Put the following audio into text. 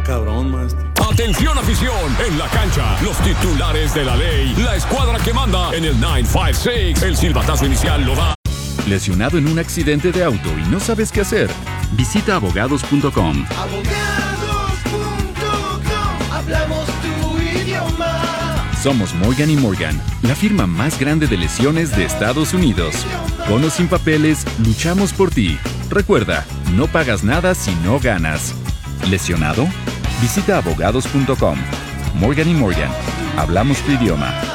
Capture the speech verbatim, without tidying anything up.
cabrón, maestro. Atención afición, en la cancha, los titulares de la ley, la escuadra que manda en el nueve cinco seis, el silbatazo inicial lo da. ¿Lesionado en un accidente de auto y no sabes qué hacer? Visita abogados punto com. abogados punto com, hablamos tu idioma. Somos Morgan y Morgan, la firma más grande de lesiones de Estados Unidos. Con o sin papeles, luchamos por ti. Recuerda, no pagas nada si no ganas. ¿Lesionado? Visita abogados punto com. Morgan y Morgan, hablamos tu idioma.